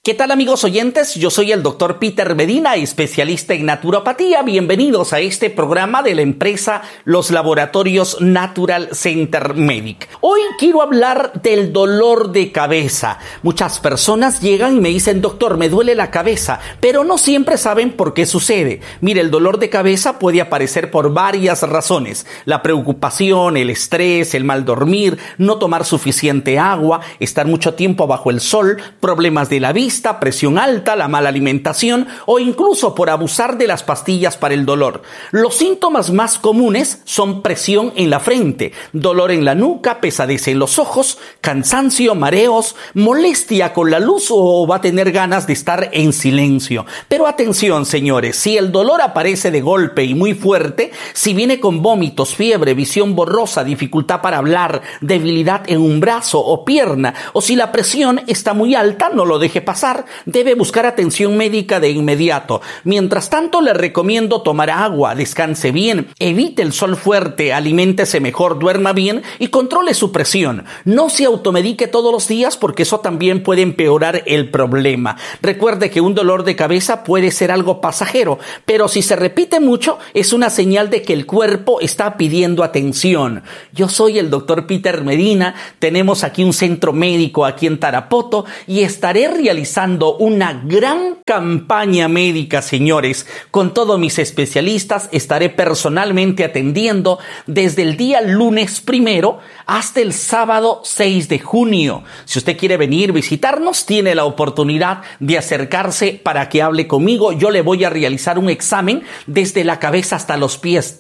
¿Qué tal, amigos oyentes? Yo soy el Dr. Peter Medina, especialista en naturopatía. Bienvenidos a este programa de la empresa Los Laboratorios Natural Center Medic. Hoy quiero hablar del dolor de cabeza. Muchas personas llegan y me dicen: doctor, me duele la cabeza, pero no siempre saben por qué sucede. Mire, el dolor de cabeza puede aparecer por varias razones: la preocupación, el estrés, el mal dormir, no tomar suficiente agua, estar mucho tiempo bajo el sol, problemas de la vista, presión alta, la mala alimentación o incluso por abusar de las pastillas para el dolor. Los síntomas más comunes son presión en la frente, dolor en la nuca, pesadez en los ojos, cansancio, mareos, molestia con la luz o va a tener ganas de estar en silencio. Pero atención, señores, si el dolor aparece de golpe y muy fuerte, si viene con vómitos, fiebre, visión borrosa, dificultad para hablar, debilidad en un brazo o pierna, o si la presión está muy alta, no lo deje pasar. Debe buscar atención médica de inmediato. Mientras tanto, le recomiendo tomar agua, descanse bien, evite el sol fuerte, aliméntese mejor, duerma bien y controle su presión. No se automedique todos los días porque eso también puede empeorar el problema. Recuerde que un dolor de cabeza puede ser algo pasajero, pero si se repite mucho, es una señal de que el cuerpo está pidiendo atención. Yo soy el Dr. Peter Medina, tenemos aquí un centro médico aquí en Tarapoto y estaré realizando una gran campaña médica, señores. Con todos mis especialistas estaré personalmente atendiendo desde el día lunes 1 hasta el sábado 6 de junio. Si usted quiere venir, visitarnos, tiene la oportunidad de acercarse para que hable conmigo. Yo le voy a realizar un examen desde la cabeza hasta los pies.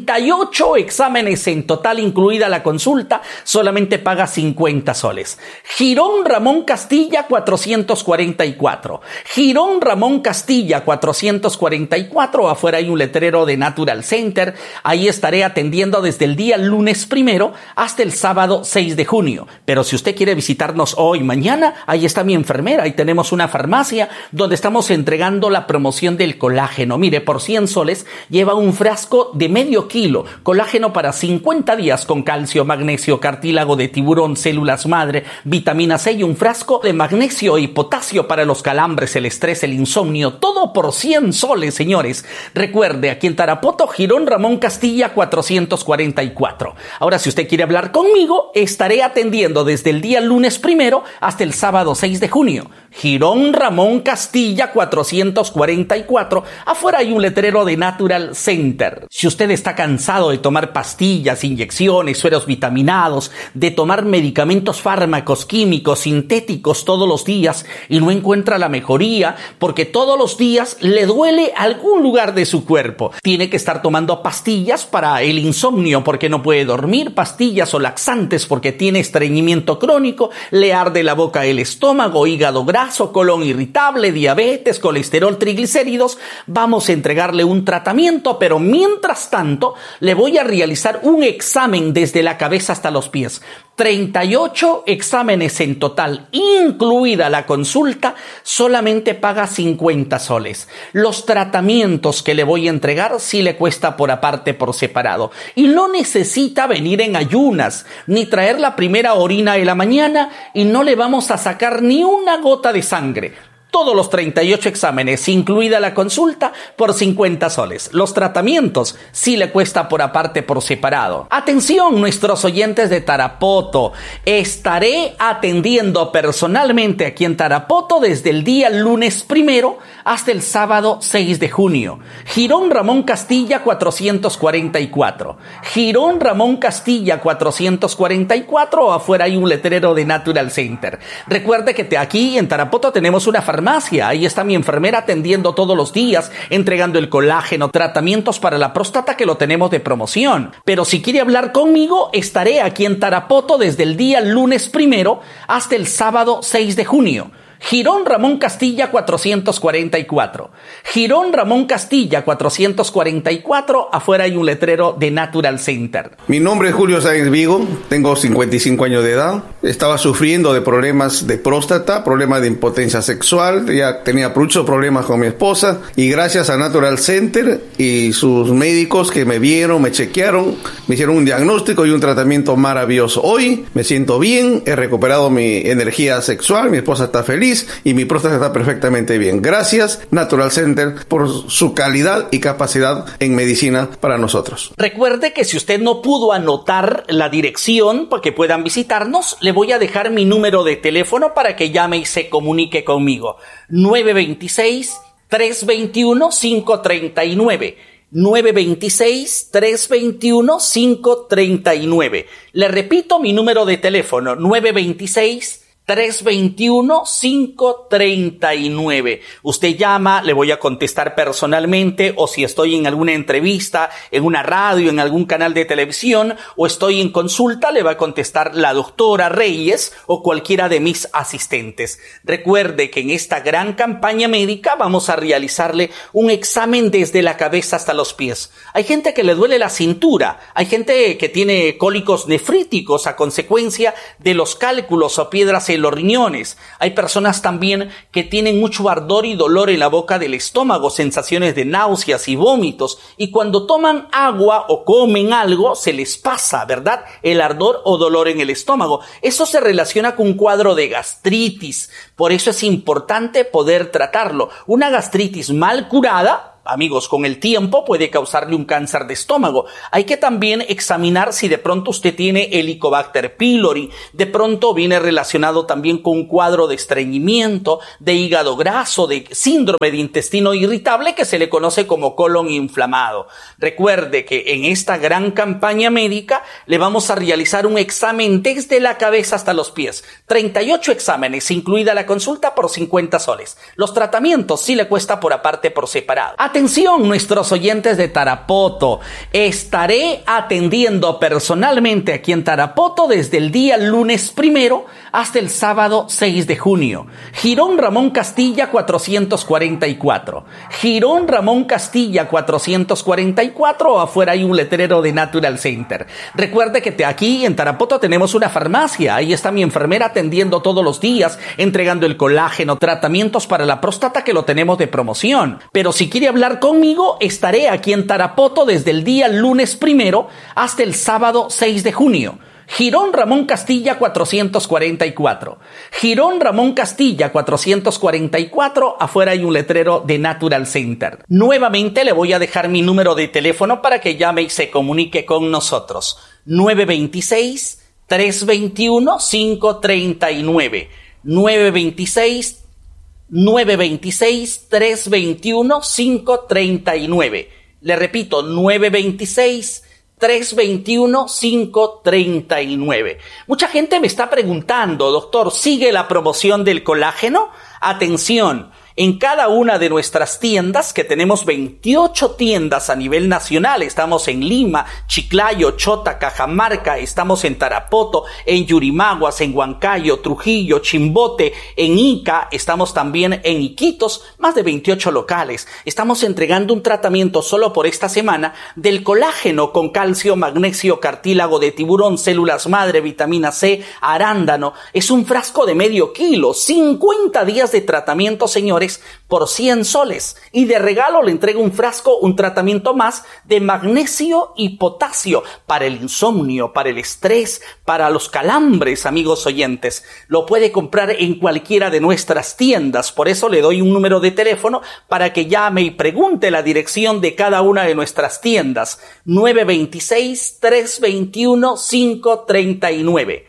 38 exámenes en total, incluida la consulta. Solamente paga 50 soles. Girón Ramón Castilla 444. Girón Ramón Castilla 444. Afuera hay un letrero de Natural Center. Ahí estaré atendiendo desde el día lunes 1 hasta el sábado 6 de junio. Pero si usted quiere visitarnos hoy, mañana, ahí está mi enfermera. Ahí tenemos una farmacia donde estamos entregando la promoción del colágeno. Mire, por 100 soles lleva un frasco de medio kilo. Colágeno para 50 días con calcio, magnesio, cartílago de tiburón, células madre, vitamina C y un frasco de magnesio y potasio para los calambres, el estrés, el insomnio. Todo por 100 soles, señores. Recuerde, aquí en Tarapoto, Girón Ramón Castilla 444. Ahora, si usted quiere hablar conmigo, estaré atendiendo desde el día lunes 1 hasta el sábado 6 de junio. Girón Ramón Castilla 444. Afuera hay un letrero de Natural Center. Si usted está cansado de tomar pastillas, inyecciones, sueros vitaminados, de tomar medicamentos, fármacos, químicos, sintéticos todos los días y no encuentra la mejoría porque todos los días le duele algún lugar de su cuerpo, tiene que estar tomando pastillas para el insomnio porque no puede dormir, pastillas o laxantes porque tiene estreñimiento crónico, le arde la boca, el estómago, hígado graso, colon irritable, diabetes, colesterol, triglicéridos, vamos a entregarle un tratamiento, pero mientras tanto le voy a realizar un examen desde la cabeza hasta los pies. 38 exámenes en total, incluida la consulta, solamente paga 50 soles. Los tratamientos que le voy a entregar sí le cuesta por aparte, por separado. Y no necesita venir en ayunas, ni traer la primera orina de la mañana y no le vamos a sacar ni una gota de sangre. Todos los 38 exámenes, incluida la consulta, por 50 soles. Los tratamientos sí le cuesta por aparte, por separado. Atención, nuestros oyentes de Tarapoto. Estaré atendiendo personalmente aquí en Tarapoto desde el día lunes 1 hasta el sábado 6 de junio. Girón Ramón Castilla 444. Girón Ramón Castilla 444. Afuera hay un letrero de Natural Center. Recuerde que aquí en Tarapoto tenemos una farmacia. Ahí está mi enfermera atendiendo todos los días, entregando el colágeno, tratamientos para la próstata que lo tenemos de promoción. Pero si quiere hablar conmigo, estaré aquí en Tarapoto desde el día lunes 1 hasta el sábado 6 de junio. Girón Ramón Castilla 444. Girón Ramón Castilla 444. Afuera hay un letrero de Natural Center. Mi nombre es Julio Sáenz Vigo, tengo 55 años de edad. Estaba sufriendo de problemas de próstata, problemas de impotencia sexual, ya tenía muchos problemas con mi esposa y gracias a Natural Center y sus médicos que me vieron, me chequearon, me hicieron un diagnóstico y un tratamiento maravilloso. Hoy me siento bien, he recuperado mi energía sexual, mi esposa está feliz. feliz y mi próstata está perfectamente bien. Gracias, Natural Center, por su calidad y capacidad en medicina para nosotros. Recuerde que si usted no pudo anotar la dirección para que puedan visitarnos, le voy a dejar mi número de teléfono para que llame y se comunique conmigo. 926-321-539. 926-321-539. Le repito mi número de teléfono, 926-321-539. Usted llama, le voy a contestar personalmente, o si estoy en alguna entrevista, en una radio, en algún canal de televisión, o estoy en consulta, le va a contestar la doctora Reyes o cualquiera de mis asistentes. Recuerde que en esta gran campaña médica vamos a realizarle un examen desde la cabeza hasta los pies. Hay gente que le duele la cintura, hay gente que tiene cólicos nefríticos a consecuencia de los cálculos o piedras en los riñones. Hay personas también que tienen mucho ardor y dolor en la boca del estómago, sensaciones de náuseas y vómitos, y cuando toman agua o comen algo se les pasa, ¿verdad?, el ardor o dolor en el estómago. Eso se relaciona con un cuadro de gastritis. Por eso es importante poder tratarlo. Una gastritis mal curada, amigos, con el tiempo puede causarle un cáncer de estómago. Hay que también examinar si de pronto usted tiene Helicobacter pylori, de pronto viene relacionado también con un cuadro de estreñimiento, de hígado graso, de síndrome de intestino irritable que se le conoce como colon inflamado. Recuerde que en esta gran campaña médica le vamos a realizar un examen desde la cabeza hasta los pies. 38 exámenes, incluida la consulta, por 50 soles. Los tratamientos sí le cuesta por aparte, por separado. Atención, nuestros oyentes de Tarapoto. Estaré atendiendo personalmente aquí en Tarapoto desde el día lunes 1 hasta el sábado 6 de junio. Jirón Ramón Castilla 444. Jirón Ramón Castilla 444. Afuera hay un letrero de Natural Center. Recuerde que aquí en Tarapoto tenemos una farmacia. Ahí está mi enfermera atendiendo todos los días, entregando el colágeno, tratamientos para la próstata que lo tenemos de promoción. Pero si quiere hablar conmigo, estaré aquí en Tarapoto desde el día lunes 1 hasta el sábado 6 de junio. Jirón Ramón Castilla 444. Jirón Ramón Castilla 444. Afuera hay un letrero de Natural Center. Nuevamente le voy a dejar mi número de teléfono para que llame y se comunique con nosotros. 926-321-539. 926-321-539. Le repito, 926-321-539. Mucha gente me está preguntando, doctor, ¿sigue la promoción del colágeno? Atención. En cada una de nuestras tiendas, que tenemos 28 tiendas a nivel nacional, estamos en Lima, Chiclayo, Chota, Cajamarca, estamos en Tarapoto, en Yurimaguas, en Huancayo, Trujillo, Chimbote, en Ica, estamos también en Iquitos, más de 28 locales. Estamos entregando un tratamiento solo por esta semana del colágeno con calcio, magnesio, cartílago de tiburón, células madre, vitamina C, arándano. Es un frasco de medio kilo, 50 días de tratamiento, señores, por 100 soles. Y de regalo le entrego un frasco, un tratamiento más de magnesio y potasio para el insomnio, para el estrés, para los calambres, amigos oyentes. Lo puede comprar en cualquiera de nuestras tiendas. Por eso le doy un número de teléfono para que llame y pregunte la dirección de cada una de nuestras tiendas. 926-321-539.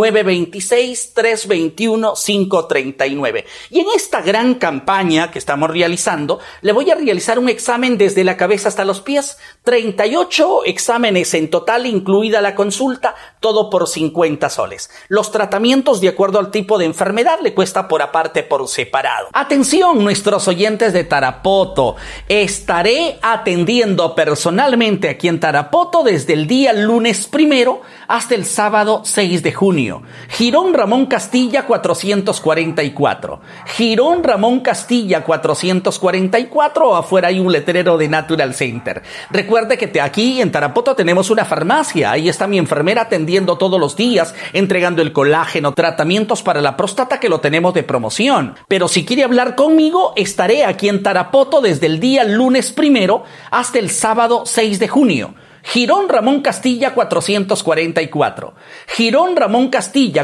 926-321-539. Y en esta gran campaña que estamos realizando, le voy a realizar un examen desde la cabeza hasta los pies. 38 exámenes en total, incluida la consulta, todo por 50 soles. Los tratamientos, de acuerdo al tipo de enfermedad, le cuesta por aparte, por separado. Atención, nuestros oyentes de Tarapoto. Estaré atendiendo personalmente aquí en Tarapoto desde el día lunes 1 hasta el sábado 6 de junio. Jirón Ramón Castilla 444. Jirón Ramón Castilla 444. Afuera hay un letrero de Natural Center. Recuerde que aquí en Tarapoto tenemos una farmacia. Ahí está mi enfermera atendiendo todos los días, entregando el colágeno, tratamientos para la próstata que lo tenemos de promoción. Pero si quiere hablar conmigo, estaré aquí en Tarapoto desde el día lunes 1 hasta el sábado 6 de junio. Girón Ramón Castilla 444. Girón Ramón Castilla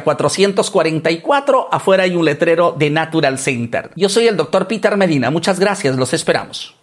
444. Afuera hay un letrero de Natural Center. Yo soy el Dr. Peter Medina. Muchas gracias. Los esperamos.